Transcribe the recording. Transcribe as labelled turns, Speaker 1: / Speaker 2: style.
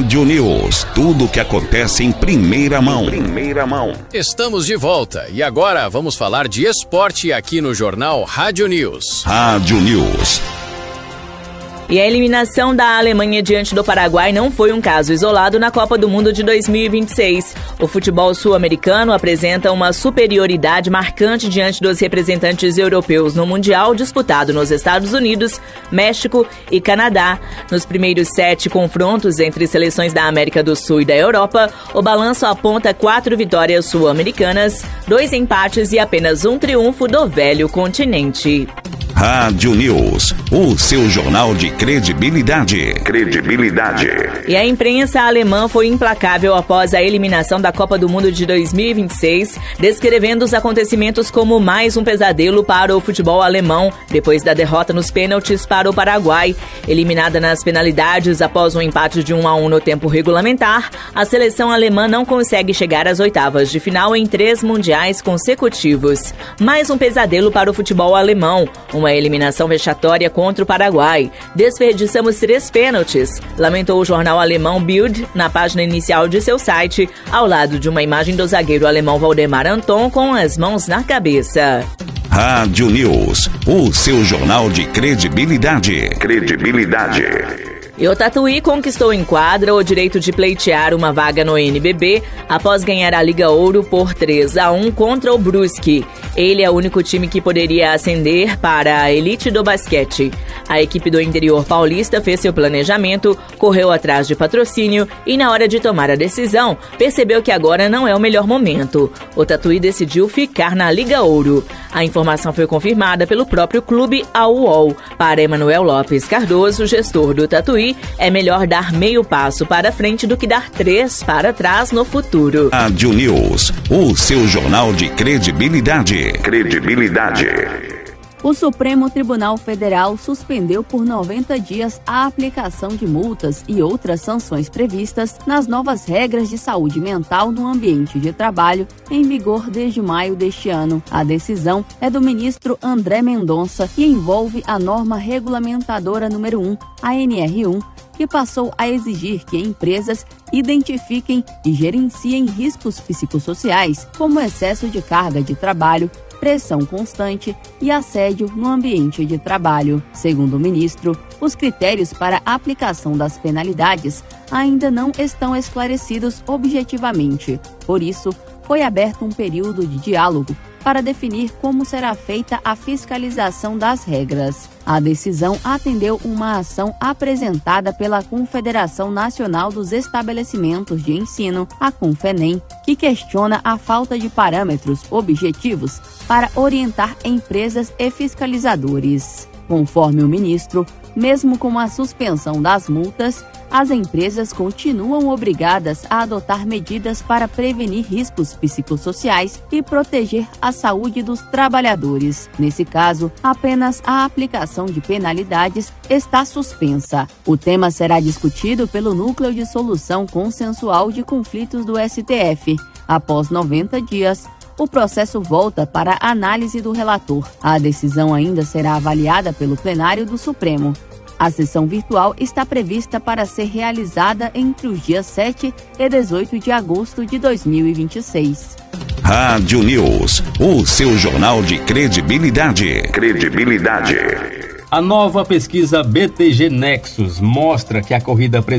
Speaker 1: Rádio News. Tudo o que acontece em primeira mão.
Speaker 2: Estamos de volta e agora vamos falar de esporte aqui no Jornal Rádio News.
Speaker 1: Rádio News.
Speaker 3: E a eliminação da Alemanha diante do Paraguai não foi um caso isolado na Copa do Mundo de 2026. O futebol sul-americano apresenta uma superioridade marcante diante dos representantes europeus no Mundial disputado nos Estados Unidos, México e Canadá. Nos primeiros 7 confrontos entre seleções da América do Sul e da Europa, o balanço aponta 4 vitórias sul-americanas, 2 empates e apenas um triunfo do velho continente.
Speaker 1: Rádio News, o seu jornal de credibilidade.
Speaker 3: E a imprensa alemã foi implacável após a eliminação da Copa do Mundo de 2026, descrevendo os acontecimentos como mais um pesadelo para o futebol alemão, depois da derrota nos pênaltis para o Paraguai. Eliminada nas penalidades após um empate de 1-1 no tempo regulamentar, a seleção alemã não consegue chegar às oitavas de final em 3 mundiais consecutivos. Mais um pesadelo para o futebol alemão, uma eliminação vexatória contra o Paraguai. Desperdiçamos 3 pênaltis, lamentou o jornal alemão Bild na página inicial de seu site, ao lado de uma imagem do zagueiro alemão Waldemar Anton com as mãos na cabeça.
Speaker 1: Rádio News, o seu jornal de credibilidade.
Speaker 3: E o Tatuí conquistou em quadra o direito de pleitear uma vaga no NBB após ganhar a Liga Ouro por 3-1 contra o Brusque. Ele é o único time que poderia ascender para a elite do basquete. A equipe do interior paulista fez seu planejamento, correu atrás de patrocínio e, na hora de tomar a decisão, percebeu que agora não é o melhor momento. O Tatuí decidiu ficar na Liga Ouro. A informação foi confirmada pelo próprio clube ao UOL. Para Emanuel Lopes Cardoso, gestor do Tatuí, é melhor dar meio passo para frente do que dar 3 para trás no futuro.
Speaker 1: Rádio News, o seu jornal de credibilidade.
Speaker 4: O Supremo Tribunal Federal suspendeu por 90 dias a aplicação de multas e outras sanções previstas nas novas regras de saúde mental no ambiente de trabalho, em vigor desde maio deste ano. A decisão é do ministro André Mendonça e envolve a norma regulamentadora número 1, a NR1, que passou a exigir que empresas identifiquem e gerenciem riscos psicossociais, como excesso de carga de trabalho, pressão constante e assédio no ambiente de trabalho. Segundo o ministro, os critérios para a aplicação das penalidades ainda não estão esclarecidos objetivamente. Por isso, foi aberto um período de diálogo para definir como será feita a fiscalização das regras. A decisão atendeu uma ação apresentada pela Confederação Nacional dos Estabelecimentos de Ensino, a Confenem, que questiona a falta de parâmetros objetivos para orientar empresas e fiscalizadores. Conforme o ministro, mesmo com a suspensão das multas, as empresas continuam obrigadas a adotar medidas para prevenir riscos psicossociais e proteger a saúde dos trabalhadores. Nesse caso, apenas a aplicação de penalidades está suspensa. O tema será discutido pelo Núcleo de Solução Consensual de Conflitos do STF. Após 90 dias, o processo volta para a análise do relator. A decisão ainda será avaliada pelo plenário do Supremo. A sessão virtual está prevista para ser realizada entre os dias 7 e 18 de agosto de 2026.
Speaker 1: Rádio News, o seu jornal de credibilidade.
Speaker 5: A nova pesquisa BTG Nexus mostra que a corrida